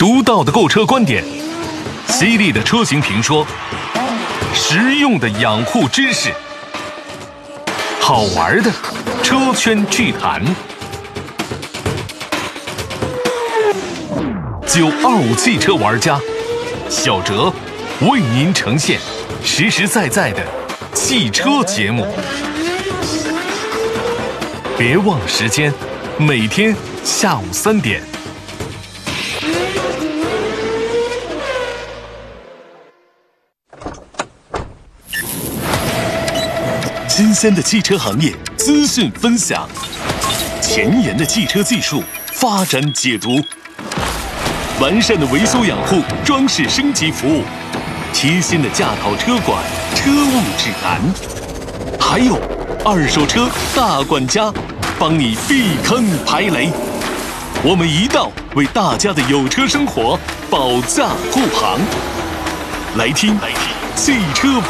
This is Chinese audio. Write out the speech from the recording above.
独到的购车观点，犀利的车型评说，实用的养护知识，好玩的车圈趣谈。925汽车玩家小哲为您呈现实实在在的汽车节目。别忘了时间，每天下午3点。新鲜的汽车行业资讯分享，前沿的汽车技术发展解读，完善的维修养护装饰升级服务，贴心的驾讨车管车务指南，还有二手车大管家帮你避坑排雷。我们一道为大家的有车生活保驾护航。来听汽车